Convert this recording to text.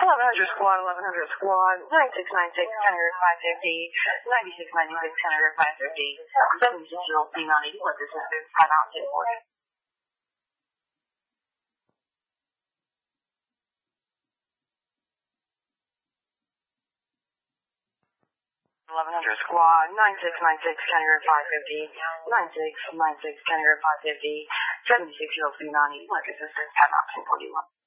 1100 squad, 1100 squad, 9696, Senator 550, 9696, Senator 550, 760 C90, what this is, timeout 1040. 1100 squad, 9696, Senator 550, 9696, Senator 550, 760 C90, what this is, timeout 1041.